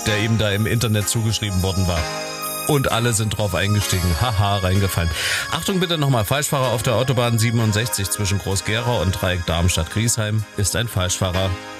der ihm da im Internet zugeschrieben worden war. Und alle sind drauf eingestiegen. Haha, reingefallen. Achtung bitte nochmal, Falschfahrer auf der Autobahn 67 zwischen Groß-Gerau und Dreieck Darmstadt-Griesheim ist ein Falschfahrer.